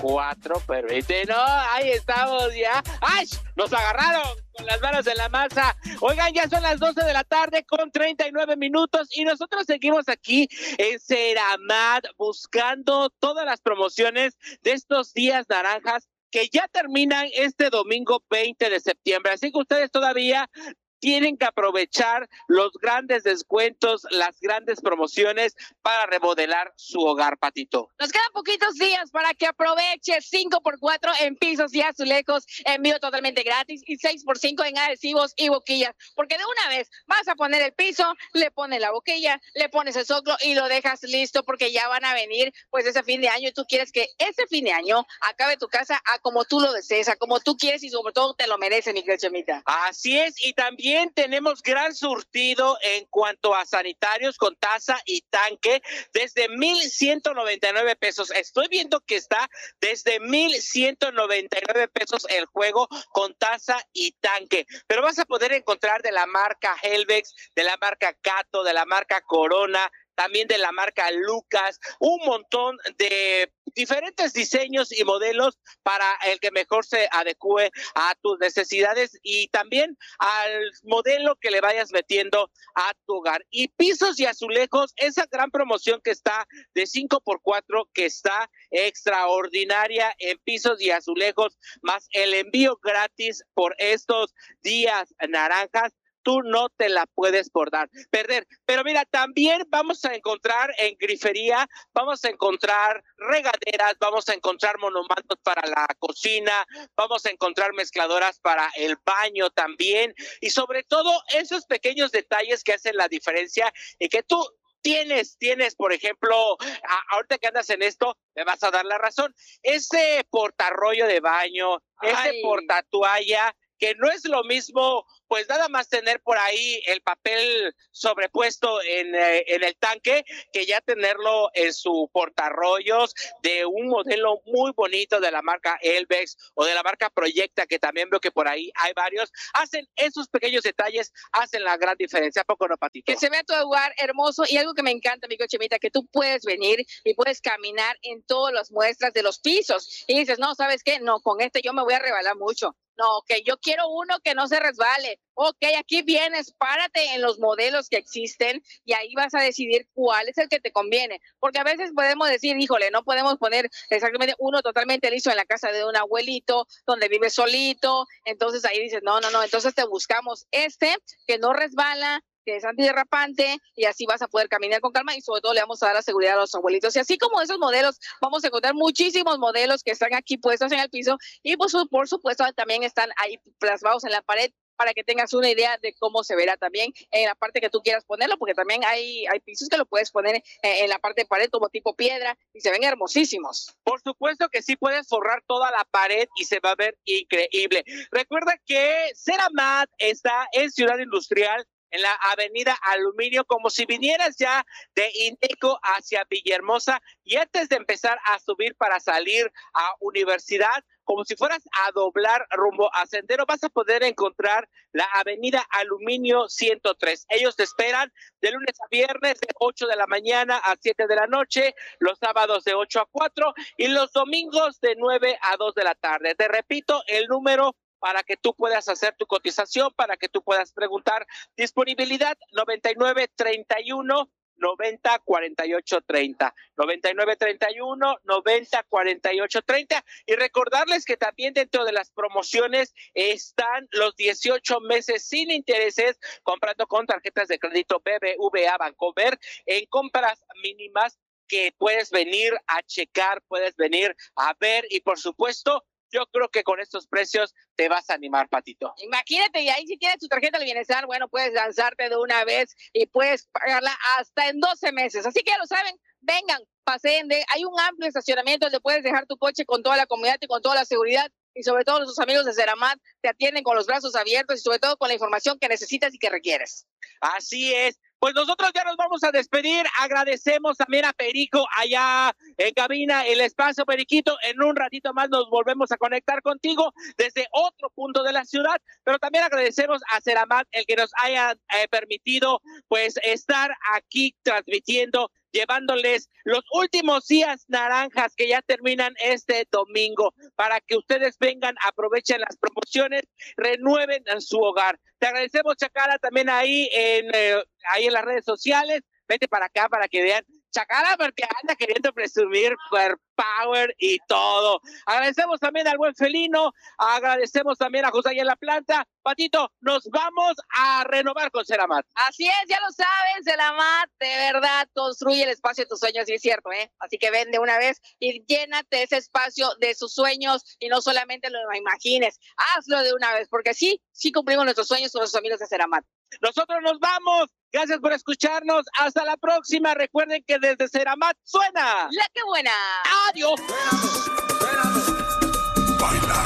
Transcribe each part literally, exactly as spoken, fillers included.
cuatro, permite, no, ahí estamos ya. ¡Ay! Nos agarraron con las manos en la masa. Oigan, ya son las doce de la tarde con treinta y nueve minutos y nosotros seguimos aquí en Seramat buscando todas las promociones de estos días naranjas que ya terminan este domingo veinte de septiembre. Así que ustedes todavía tienen que aprovechar los grandes descuentos, las grandes promociones para remodelar su hogar, Patito. Nos quedan poquitos días para que aproveches cinco por cuatro en pisos y azulejos, envío totalmente gratis y seis por cinco en adhesivos y boquillas, porque de una vez vas a poner el piso, le pones la boquilla, le pones el zoclo y lo dejas listo, porque ya van a venir pues ese fin de año y tú quieres que ese fin de año acabe tu casa a como tú lo desees, a como tú quieres y sobre todo te lo mereces, mi Chemita. Así es, y también tenemos gran surtido en cuanto a sanitarios con taza y tanque desde mil ciento noventa y nueve pesos. Estoy viendo que está desde mil ciento noventa y nueve pesos el juego con taza y tanque, pero vas a poder encontrar de la marca Helvex, de la marca Cato, de la marca Corona, también de la marca Lucas, un montón de diferentes diseños y modelos para el que mejor se adecue a tus necesidades y también al modelo que le vayas metiendo a tu hogar. Y pisos y azulejos, esa gran promoción que está de cinco por cuatro, que está extraordinaria en pisos y azulejos, más el envío gratis por estos días naranjas. Tú no te la puedes por dar, perder. Pero mira, también vamos a encontrar en grifería, vamos a encontrar regaderas, vamos a encontrar monomandos para la cocina, vamos a encontrar mezcladoras para el baño también. Y sobre todo esos pequeños detalles que hacen la diferencia y que tú Tienes, tienes, por ejemplo, a, ahorita que andas en esto, me vas a dar la razón. Ese portarrollo de baño, Ay. ese portatoalla, que no es lo mismo, pues nada más tener por ahí el papel sobrepuesto en, eh, en el tanque, que ya tenerlo en su portarrollos de un modelo muy bonito de la marca Helvex o de la marca Proyecta, que también veo que por ahí hay varios. Hacen esos pequeños detalles, hacen la gran diferencia. ¿A poco no, Patito? Que se vea tu hogar hermoso y algo que me encanta, mi Chemita, que tú puedes venir y puedes caminar en todas las muestras de los pisos y dices, no, ¿sabes qué? No, con este yo me voy a rebalar mucho. No, que yo quiero uno que no se resbale. Ok, aquí vienes, párate en los modelos que existen y ahí vas a decidir cuál es el que te conviene. Porque a veces podemos decir, híjole, no podemos poner exactamente uno totalmente liso en la casa de un abuelito, donde vive solito. Entonces ahí dices, no, no, no, entonces te buscamos este que no resbala, que es antiderrapante y así vas a poder caminar con calma y sobre todo le vamos a dar la seguridad a los abuelitos. Y así como esos modelos, vamos a encontrar muchísimos modelos que están aquí puestos en el piso y pues, por supuesto también están ahí plasmados en la pared para que tengas una idea de cómo se verá también en la parte que tú quieras ponerlo, porque también hay, hay pisos que lo puedes poner en, en la parte de pared como tipo piedra y se ven hermosísimos. Por supuesto que sí, puedes forrar toda la pared y se va a ver increíble. Recuerda que Seramat está en Ciudad Industrial, en la avenida Aluminio, como si vinieras ya de Indeco hacia Villahermosa y antes de empezar a subir para salir a Universidad, como si fueras a doblar rumbo a Sendero, vas a poder encontrar la avenida Aluminio ciento tres. Ellos te esperan de lunes a viernes de ocho de la mañana a siete de la noche, los sábados de ocho a cuatro y los domingos de nueve a dos de la tarde. Te repito el número para que tú puedas hacer tu cotización, para que tú puedas preguntar. Disponibilidad noventa y nueve treinta y uno noventa cuarenta y ocho treinta, noventa y nueve treinta y uno noventa cuarenta y ocho treinta. Y recordarles que también dentro de las promociones están los dieciocho meses sin intereses comprando con tarjetas de crédito B B V A Bancomer en compras mínimas que puedes venir a checar, puedes venir a ver y por supuesto yo creo que con estos precios te vas a animar, Patito. Imagínate, y ahí si tienes tu tarjeta de bienestar, bueno, puedes lanzarte de una vez y puedes pagarla hasta en doce meses. Así que ya lo saben, vengan, paseen, de, hay un amplio estacionamiento donde puedes dejar tu coche con toda la comodidad y con toda la seguridad. Y sobre todo nuestros amigos de Seramat te atienden con los brazos abiertos y sobre todo con la información que necesitas y que requieres. Así es. Pues nosotros ya nos vamos a despedir. Agradecemos también a Perico allá en cabina, el espacio Periquito. En un ratito más nos volvemos a conectar contigo desde otro punto de la ciudad, pero también agradecemos a Seramat el que nos haya eh, permitido pues estar aquí transmitiendo llevándoles los últimos días naranjas que ya terminan este domingo, para que ustedes vengan, aprovechen las promociones, renueven en su hogar. Te agradecemos, Chacala, también ahí en, eh, ahí en las redes sociales. Vete para acá para que vean. Chacala, porque anda queriendo presumir power y todo. Agradecemos también al buen Felino, agradecemos también a José ahí en la planta. Patito, nos vamos a renovar con Ceramat. Así es, ya lo saben, Ceramat, de verdad, construye el espacio de tus sueños, y es cierto, ¿eh? Así que ven de una vez y llénate ese espacio de sus sueños y no solamente lo imagines, hazlo de una vez, porque sí, sí cumplimos nuestros sueños con nuestros amigos de Ceramat. Nosotros nos vamos. Gracias por escucharnos. Hasta la próxima. Recuerden que desde Ceramat suena La Que Buena. Adiós. Baila.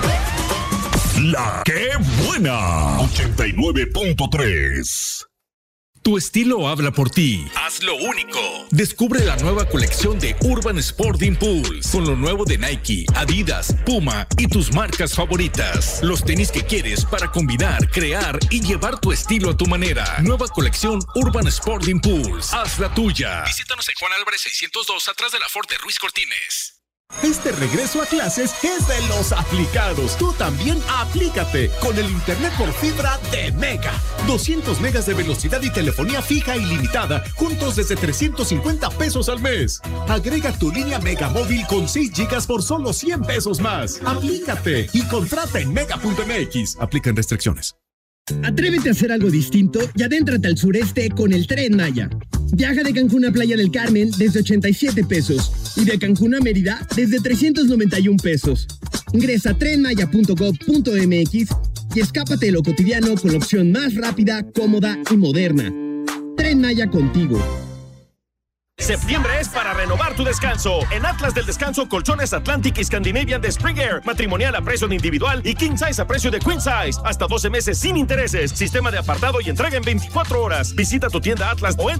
La Que Buena. ochenta y nueve punto tres. Tu estilo habla por ti. Hazlo único. Descubre la nueva colección de Urban Sport Impulse con lo nuevo de Nike, Adidas, Puma y tus marcas favoritas. Los tenis que quieres para combinar, crear y llevar tu estilo a tu manera. Nueva colección Urban Sport Impulse. Haz la tuya. Visítanos en Juan Álvarez seiscientos dos, atrás de la Ford de Ruiz Cortines. Este regreso a clases es de los aplicados. Tú también aplícate con el internet por fibra de Mega. doscientos megas de velocidad y telefonía fija ilimitada, juntos desde trescientos cincuenta pesos al mes. Agrega tu línea Mega móvil con seis gigas por solo cien pesos más. Aplícate y contrata en mega punto m x. Aplican restricciones. Atrévete a hacer algo distinto y adéntrate al sureste con el Tren Maya. Viaja de Cancún a Playa del Carmen desde ochenta y siete pesos y de Cancún a Mérida desde trescientos noventa y un pesos. Ingresa a tren maya punto gov punto m x y escápate de lo cotidiano con la opción más rápida, cómoda y moderna. Tren Maya contigo. Septiembre es para renovar tu descanso. En Atlas del Descanso, colchones Atlantic y Scandinavian de Spring Air. Matrimonial a precio de individual y King Size a precio de Queen Size. Hasta doce meses sin intereses. Sistema de apartado y entrega en veinticuatro horas. Visita tu tienda Atlas o entra